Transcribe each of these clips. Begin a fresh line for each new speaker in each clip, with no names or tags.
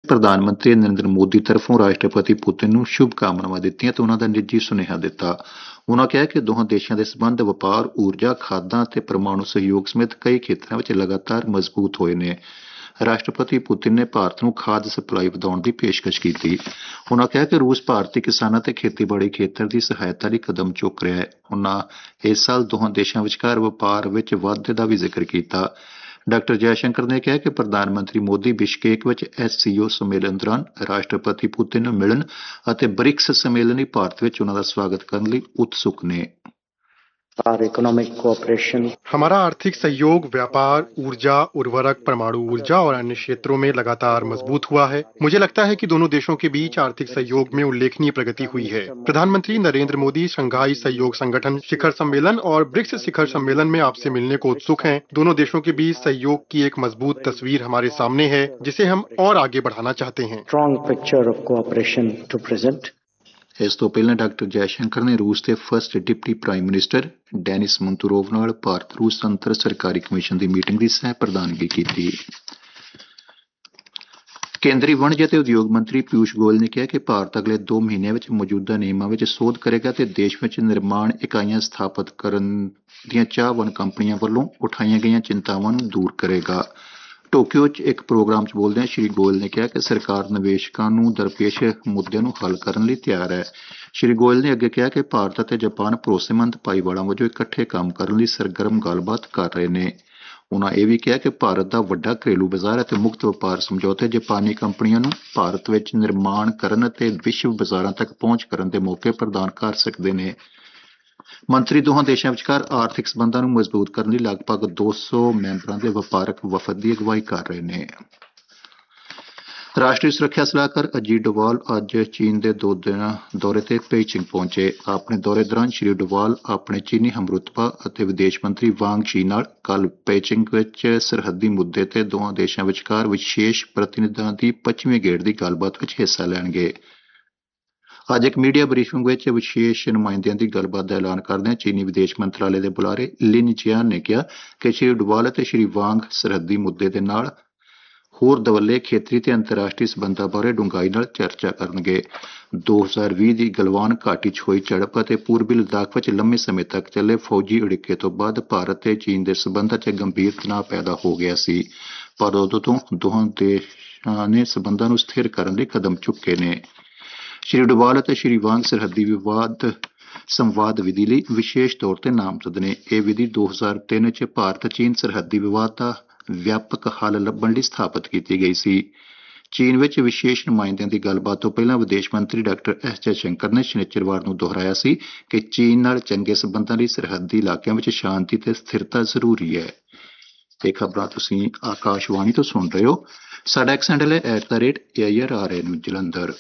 ਪ੍ਰਧਾਨ ਮੰਤਰੀ ਨਰਿੰਦਰ ਮੋਦੀ ਤਰਫੋਂ ਰਾਸ਼ਟਰਪਤੀ ਪੁਤਿਨ ਨੂੰ ਸ਼ੁਭਕਾਮਨਾਵਾਂ ਦਿੱਤੀਆਂ ਤੇ ਉਹਨਾਂ ਦਾ ਨਿੱਜੀ ਸੁਨੇਹਾ ਦਿੱਤਾ। ਉਨ੍ਹਾਂ ਕਿਹਾ ਕਿ ਦੋਹਾਂ ਦੇਸ਼ਾਂ ਦੇ ਸਬੰਧ ਵਪਾਰ, ਊਰਜਾ, ਖਾਦਾਂ ਤੇ ਪਰਮਾਣੂ ਸਹਿਯੋਗ ਸਮੇਤ ਕਈ ਖੇਤਰਾਂ ਵਿੱਚ ਲਗਾਤਾਰ ਮਜ਼ਬੂਤ ਹੋਏ ਨੇ। ਰਾਸ਼ਟਰਪਤੀ ਪੁਤਿਨ ਨੇ ਭਾਰਤ ਨੂੰ ਖਾਦ ਸਪਲਾਈ ਵਧਾਉਣ ਦੀ ਪੇਸ਼ਕਸ਼ ਕੀਤੀ। ਉਨ੍ਹਾਂ ਕਿਹਾ ਕਿ ਰੂਸ ਭਾਰਤੀ ਕਿਸਾਨਾਂ ਤੇ ਖੇਤੀਬਾੜੀ ਖੇਤਰ ਦੀ ਸਹਾਇਤਾ ਲਈ ਕਦਮ ਚੁੱਕ ਰਿਹਾ ਹੈ। ਉਨ੍ਹਾਂ ਇਸ ਸਾਲ ਦੋਹਾਂ ਦੇਸ਼ਾਂ ਵਿਚਕਾਰ ਵਪਾਰ ਵਿੱਚ ਵਾਧੇ ਦਾ ਵੀ ਜ਼ਿਕਰ ਕੀਤਾ। ਡਾਕਟਰ ਜੈਸ਼ੰਕਰ ਨੇ ਕਿਹਾ ਕਿ ਪ੍ਰਧਾਨ ਮੰਤਰੀ ਮੋਦੀ ਬਿਸ਼ਕੇਕ ਵਿੱਚ SCO ਸੰਮੇਲਨ ਦੌਰਾਨ ਰਾਸ਼ਟਰਪਤੀ ਪੁਤਿਨ ਨੂੰ ਮਿਲਣ ਅਤੇ ਬ੍ਰਿਕਸ ਸੰਮੇਲਨ ਲਈ ਭਾਰਤ ਵਿੱਚ ਉਨ੍ਹਾਂ ਦਾ ਸਵਾਗਤ ਕਰਨ ਲਈ ਉਤਸੁਕ ਨੇ।
हमारा आर्थिक सहयोग व्यापार, ऊर्जा, उर्वरक, परमाणु ऊर्जा और अन्य क्षेत्रों में लगातार मजबूत हुआ है। मुझे लगता है कि दोनों देशों के बीच आर्थिक सहयोग में उल्लेखनीय प्रगति हुई है। प्रधानमंत्री नरेंद्र मोदी शंघाई सहयोग संगठन शिखर सम्मेलन और ब्रिक्स शिखर सम्मेलन में आपसे मिलने को उत्सुक हैं। दोनों देशों के बीच सहयोग की एक मजबूत तस्वीर हमारे सामने है, जिसे हम और आगे बढ़ाना चाहते हैं।
ਇਸ ਤੋਂ ਪਹਿਲਾਂ ਡਾਕਟਰ ਜੈਸ਼ੰਕਰ ਨੇ ਰੂਸ ਦੇ first deputy prime minister Danish ਮੰਤੂਰੋਵ ਨਾਲ ਭਾਰਤ-ਰੂਸ ਅੰਤਰ ਸਰਕਾਰੀ ਕਮਿਸ਼ਨ ਦੀ ਮੀਟਿੰਗ ਦੀ ਸਹਿ ਪ੍ਰਧਾਨਗੀ ਕੀਤੀ। ਕੇਂਦਰੀ ਵਣਜ ਅਤੇ ਉਦਯੋਗ ਮੰਤਰੀ ਪਿਊਸ਼ ਗੋਇਲ ਨੇ ਕਿਹਾ ਕਿ ਭਾਰਤ ਅਗਲੇ 2 ਮਹੀਨਿਆਂ ਵਿੱਚ ਮੌਜੂਦਾ ਨਿਯਮਾਂ ਵਿੱਚ ਸੋਧ ਕਰੇਗਾ ਤੇ ਦੇਸ਼ ਵਿੱਚ ਨਿਰਮਾਣ ਇਕਾਈਆਂ ਸਥਾਪਿਤ ਕਰਨ ਦੀਆਂ ਚਾਹਵਾਨ ਕੰਪਨੀਆਂ ਵੱਲੋਂ ਉਠਾਈਆਂ ਗਈਆਂ ਚਿੰਤਾਵਾਂ ਨੂੰ ਦੂਰ ਕਰੇਗਾ। ਟੋਕੀਓ 'ਚ ਇੱਕ ਪ੍ਰੋਗਰਾਮ 'ਚ ਬੋਲਦਿਆਂ ਸ਼੍ਰੀ ਗੋਇਲ ਨੇ ਕਿਹਾ ਕਿ ਸਰਕਾਰ ਨਿਵੇਸ਼ਕਾਂ ਨੂੰ ਦਰਪੇਸ਼ ਮੁੱਦਿਆਂ ਨੂੰ ਹੱਲ ਕਰਨ ਲਈ ਤਿਆਰ ਹੈ। ਸ਼੍ਰੀ ਗੋਇਲ ਨੇ ਅੱਗੇ ਕਿਹਾ ਕਿ ਭਾਰਤ ਅਤੇ ਜਾਪਾਨ ਭਰੋਸੇਮੰਦ ਭਾਈਵਾਲਾਂ ਵਜੋਂ ਇਕੱਠੇ ਕੰਮ ਕਰਨ ਲਈ ਸਰਗਰਮ ਗੱਲਬਾਤ ਕਰ ਰਹੇ ਨੇ। ਉਨ੍ਹਾਂ ਇਹ ਵੀ ਕਿਹਾ ਕਿ ਭਾਰਤ ਦਾ ਵੱਡਾ ਘਰੇਲੂ ਬਾਜ਼ਾਰ ਅਤੇ ਮੁਕਤ ਵਪਾਰ ਸਮਝੌਤੇ ਜਾਪਾਨੀ ਕੰਪਨੀਆਂ ਨੂੰ ਭਾਰਤ ਵਿੱਚ ਨਿਰਮਾਣ ਕਰਨ ਅਤੇ ਵਿਸ਼ਵ ਬਾਜ਼ਾਰਾਂ ਤੱਕ ਪਹੁੰਚ ਕਰਨ ਦੇ ਮੌਕੇ ਪ੍ਰਦਾਨ ਕਰ ਸਕਦੇ ਨੇ। ਮੰਤਰੀ ਦੋਹਾਂ ਦੇਸ਼ਾਂ ਵਿਚਕਾਰ ਆਰਥਿਕ ਸਬੰਧਾਂ ਨੂੰ ਮਜ਼ਬੂਤ ਕਰਨ ਲਈ ਲਗਭਗ 200 ਮੈਂਬਰਾਂ ਦੇ ਵਪਾਰਕ ਵਫਦ ਦੀ ਅਗਵਾਈ ਕਰ ਰਹੇ ਨੇ। ਰਾਸ਼ਟਰੀ ਸੁਰੱਖਿਆ ਸਲਾਹਕਾਰ ਅਜੀਤ ਡੋਵਾਲ ਅੱਜ ਚੀਨ ਦੇ 2 ਦਿਨਾਂ ਦੌਰੇ ਤੇ ਪੇਈਚਿੰਗ ਪਹੁੰਚੇ। ਆਪਣੇ ਦੌਰੇ ਦੌਰਾਨ ਸ਼੍ਰੀ ਡੋਵਾਲ ਆਪਣੇ ਚੀਨੀ ਹਮਰੁਤਬਾ ਅਤੇ ਵਿਦੇਸ਼ ਮੰਤਰੀ ਵਾਂਗ ਸ਼ੀ ਨਾਲ ਕੱਲ੍ਹ ਪੇਈਚਿੰਗ ਵਿੱਚ ਸਰਹੱਦੀ ਮੁੱਦੇ ਤੇ ਦੋਹਾਂ ਦੇਸ਼ਾਂ ਵਿਚਕਾਰ ਵਿਸ਼ੇਸ਼ ਪ੍ਰਤੀਨਿਧਾਂ ਦੀ 25ਵੀਂ ਗੇੜ ਦੀ ਗੱਲਬਾਤ ਵਿੱਚ ਹਿੱਸਾ ਲੈਣਗੇ। ਅੱਜ ਇੱਕ ਮੀਡੀਆ ਬਰੀਫਿੰਗ ਵਿੱਚ ਵਿਸ਼ੇਸ਼ ਨੁਮਾਇੰਦਿਆਂ ਦੀ ਗੱਲਬਾਤ ਦਾ ਐਲਾਨ ਕਰਦਿਆਂ ਚੀਨੀ ਵਿਦੇਸ਼ ਮੰਤਰਾਲੇ ਦੇ ਬੁਲਾਰੇ ਲਿਨ ਜਿਆਨ ਨੇ ਕਿਹਾ ਕਿ ਸ਼੍ਰੀ ਡੋਵਾਲ ਅਤੇ ਸ਼੍ਰੀ ਵਾਂਗ ਸਰਹੱਦੀ ਮੁੱਦੇ ਦੇ ਨਾਲ ਹੋਰ ਦਵੱਲੇ ਖੇਤਰੀ ਤੇ ਅੰਤਰਰਾਸ਼ਟਰੀ ਸਬੰਧਾਂ ਬਾਰੇ ਡੂੰਘਾਈ ਨਾਲ ਚਰਚਾ ਕਰਨਗੇ। 2020 ਦੀ ਗਲਵਾਨ ਘਾਟੀ 'ਚ ਹੋਈ ਝੜਪ ਅਤੇ ਪੂਰਬੀ ਲੱਦਾਖ ਵਿੱਚ ਲੰਮੇ ਸਮੇਂ ਤੱਕ ਚੱਲੇ ਫੌਜੀ ਉੜਿੱਕੇ ਤੋਂ ਬਾਅਦ ਭਾਰਤ ਤੇ ਚੀਨ ਦੇ ਸਬੰਧਾਂ 'ਚ ਗੰਭੀਰ ਤਣਾਅ ਪੈਦਾ ਹੋ ਗਿਆ ਸੀ, ਪਰ ਉਦੋਂ ਤੋਂ ਦੋਹਾਂ ਦੇਸ਼ਾਂ ਨੇ ਸਬੰਧਾਂ ਨੂੰ ਸਥਿਰ ਕਰਨ ਲਈ ਕਦਮ ਚੁੱਕੇ ਨੇ। ਸ਼੍ਰੀ ਡੋਵਾਲ ਅਤੇ ਸ਼੍ਰੀ ਵਾਂਗ ਸਰਹੱਦੀ ਸੰਵਾਦ ਵਿਧੀ ਲਈ ਵਿਸ਼ੇਸ਼ ਤੌਰ ਤੇ ਨਾਮਜ਼ਦ ਨੇ। ਇਹ ਵਿਧੀ 2003 'ਚ ਭਾਰਤ-ਚੀਨ ਸਰਹੱਦੀ ਵਿਵਾਦ ਦਾ ਵਿਆਪਕ ਹੱਲ ਲੱਭਣ ਲਈ ਸਥਾਪਿਤ ਕੀਤੀ ਗਈ ਸੀ। ਚੀਨ ਵਿੱਚ ਵਿਸ਼ੇਸ਼ ਨੁਮਾਇੰਦਿਆਂ ਦੀ ਗੱਲਬਾਤ ਤੋਂ ਪਹਿਲਾਂ ਵਿਦੇਸ਼ ਮੰਤਰੀ ਡਾਕਟਰ S ਜੈਸ਼ੰਕਰ ਨੇ ਸ਼ਨਿਚਰਵਾਰ ਨੂੰ ਦੁਹਰਾਇਆ ਸੀ ਕਿ ਚੀਨ ਨਾਲ ਚੰਗੇ ਸਬੰਧਾਂ ਲਈ ਸਰਹੱਦੀ ਇਲਾਕਿਆਂ ਵਿੱਚ ਸ਼ਾਂਤੀ ਤੇ ਸਥਿਰਤਾ ਜ਼ਰੂਰੀ ਹੈ। ਇਹ ਖਬਰਾਂ ਤੁਸੀਂ ਆਕਾਸ਼ਵਾਣੀ ਤੋਂ ਸੁਣ ਰਹੇ ਹੋ। ਸਾਡਾ ਐਕਸ ਹੈਂਡਲ ਹੈ @AIRRN ਜਲੰਧਰ।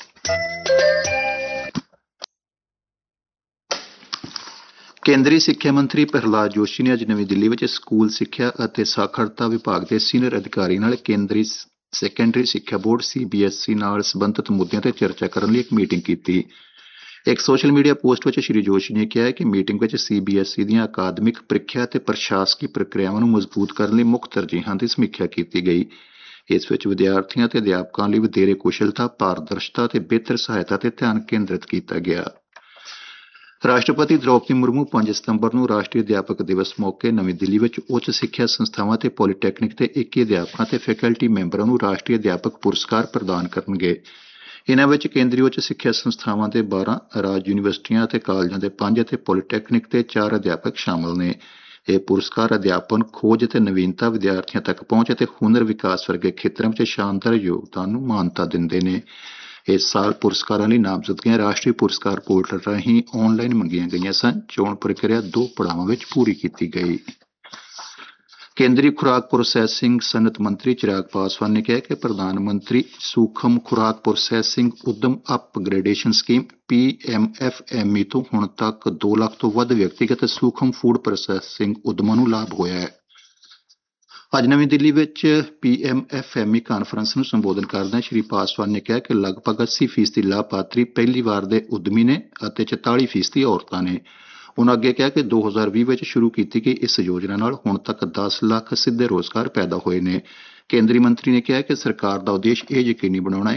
ਕੇਂਦਰੀ ਸਿੱਖਿਆ ਮੰਤਰੀ ਪ੍ਰਹਲਾਦ ਜੋਸ਼ੀ ਨੇ ਅੱਜ ਨਵੀਂ ਦਿੱਲੀ ਵਿੱਚ ਸਕੂਲ ਸਿੱਖਿਆ ਅਤੇ ਸਾਖਰਤਾ ਵਿਭਾਗ ਦੇ ਸੀਨੀਅਰ ਅਧਿਕਾਰੀ ਨਾਲ ਕੇਂਦਰੀ ਸੈਕੰਡਰੀ ਸਿੱਖਿਆ ਬੋਰਡ CBSE ਨਾਲ ਸੰਬੰਧਿਤ ਮੁੱਦਿਆਂ ਤੇ ਚਰਚਾ ਕਰਨ ਲਈ ਇੱਕ ਮੀਟਿੰਗ ਕੀਤੀ। ਇੱਕ ਸੋਸ਼ਲ ਮੀਡੀਆ ਪੋਸਟ ਵਿੱਚ ਸ਼੍ਰੀ ਜੋਸ਼ੀ ਨੇ ਕਿਹਾ ਕਿ ਮੀਟਿੰਗ ਵਿੱਚ CBSE ਦੀਆਂ ਅਕਾਦਮਿਕ ਪ੍ਰੀਖਿਆ ਅਤੇ ਪ੍ਰਸ਼ਾਸਕੀ ਪ੍ਰਕਿਰਿਆਵਾਂ ਨੂੰ ਮਜ਼ਬੂਤ ਕਰਨ ਲਈ ਮੁੱਖ ਤਰਜੀਹਾਂ ਦੀ ਸਮੀਖਿਆ ਕੀਤੀ ਗਈ। ਇਸ ਵਿੱਚ ਵਿਦਿਆਰਥੀਆਂ ਅਤੇ ਅਧਿਆਪਕਾਂ ਲਈ ਵਧੇਰੇ ਕੁਸ਼ਲਤਾ, ਪਾਰਦਰਸ਼ਤਾ ਅਤੇ ਬਿਹਤਰ ਸਹਾਇਤਾ ਤੇ ਧਿਆਨ ਕੇਂਦਰਿਤ ਕੀਤਾ ਗਿਆ। ਰਾਸ਼ਟਰਪਤੀ ਦ੍ਰੌਪਦੀ ਮੁਰਮੂ 5 ਸਤੰਬਰ ਨੂੰ ਰਾਸ਼ਟਰੀ ਅਧਿਆਪਕ ਦਿਵਸ ਮੌਕੇ ਨਵੀਂ ਦਿੱਲੀ ਵਿੱਚ ਉੱਚ ਸਿੱਖਿਆ ਸੰਸਥਾਵਾਂ ਤੇ ਪੋਲੀਟੈਕਨਿਕ ਦੇ 21 ਅਧਿਆਪਕਾਂ ਤੇ ਫੈਕਲਟੀ ਮੈਂਬਰਾਂ ਨੂੰ ਰਾਸ਼ਟਰੀ ਅਧਿਆਪਕ ਪੁਰਸਕਾਰ ਪ੍ਰਦਾਨ ਕਰਨਗੇ। ਇਹਨਾਂ ਵਿੱਚ ਕੇਂਦਰੀ ਉੱਚ ਸਿੱਖਿਆ ਸੰਸਥਾਵਾਂ ਦੇ 12, ਰਾਜ ਯੂਨੀਵਰਸਿਟੀਆਂ ਅਤੇ ਕਾਲਜਾਂ ਦੇ 5 ਅਤੇ ਪੋਲੀਟੈਕਨਿਕ ਦੇ 4 ਅਧਿਆਪਕ ਸ਼ਾਮਲ ਨੇ। ਇਹ ਪੁਰਸਕਾਰ ਅਧਿਆਪਨ, ਖੋਜ ਅਤੇ ਨਵੀਨਤਾ, ਵਿਦਿਆਰਥੀਆਂ ਤੱਕ ਪਹੁੰਚ ਅਤੇ ਹੁਨਰ ਵਿਕਾਸ ਵਰਗੇ ਖੇਤਰਾਂ ਵਿੱਚ ਸ਼ਾਨਦਾਰ ਯੋਗਦਾਨ ਨੂੰ ਮਾਨਤਾ ਦਿੰਦੇ ਨੇ। ਇਸ ਸਾਲ ਪੁਰਸਕਾਰਾਂ ਲਈ ਨਾਮਜ਼ਦਗੀਆਂ ਰਾਸ਼ਟਰੀ ਪੁਰਸਕਾਰ ਪੋਰਟਲ ਰਾਹੀਂ ਆਨਲਾਈਨ ਮੰਗੀਆਂ ਗਈਆਂ ਸਨ। ਚੋਣ ਪ੍ਰਕਿਰਿਆ 2 ਪੜਾਵਾਂ ਵਿੱਚ ਪੂਰੀ ਕੀਤੀ ਗਈ। ਕੇਂਦਰੀ ਖੁਰਾਕ ਪ੍ਰੋਸੈਸਿੰਗ ਸਨਅਤ ਮੰਤਰੀ ਚਿਰਾਗ ਪਾਸਵਾਨ ਨੇ ਕਿਹਾ ਕਿ ਪ੍ਰਧਾਨ ਮੰਤਰੀ ਸੂਖਮ ਖੁਰਾਕ ਪ੍ਰੋਸੈਸਿੰਗ ਉੱਦਮ ਅਪਗ੍ਰੇਡੇਸ਼ਨ ਸਕੀਮ PMFME ਤੋਂ ਹੁਣ ਤੱਕ 2 ਲੱਖ ਤੋਂ ਵੱਧ ਵਿਅਕਤੀਗਤ ਸੂਖਮ ਫੂਡ ਪ੍ਰੋਸੈਸਿੰਗ ਉੱਦਮਾਂ ਨੂੰ ਲਾਭ ਹੋਇਆ ਹੈ। ਅੱਜ ਨਵੀਂ ਦਿੱਲੀ ਵਿੱਚ PMFME ਕਾਨਫਰੰਸ ਨੂੰ ਸੰਬੋਧਨ ਕਰਦਿਆਂ ਸ਼੍ਰੀ ਪਾਸਵਾਨ ਨੇ ਕਿਹਾ ਕਿ ਲਗਭਗ 80% ਲਾਭਪਾਤਰੀ ਪਹਿਲੀ ਵਾਰ ਦੇ ਉੱਦਮੀ ਨੇ ਅਤੇ 44% ਔਰਤਾਂ ਨੇ। ਉਨ੍ਹਾਂ ਅੱਗੇ ਕਿਹਾ ਕਿ 2020 ਵਿੱਚ ਸ਼ੁਰੂ ਕੀਤੀ ਗਈ ਇਸ ਯੋਜਨਾ ਨਾਲ ਹੁਣ ਤੱਕ 10 ਲੱਖ ਸਿੱਧੇ ਰੋਜ਼ਗਾਰ ਪੈਦਾ ਹੋਏ ਨੇ। ਕੇਂਦਰੀ ਮੰਤਰੀ ਨੇ ਕਿਹਾ ਕਿ ਸਰਕਾਰ ਦਾ ਉਦੇਸ਼ ਇਹ ਯਕੀਨੀ ਬਣਾਉਣਾ ਹੈ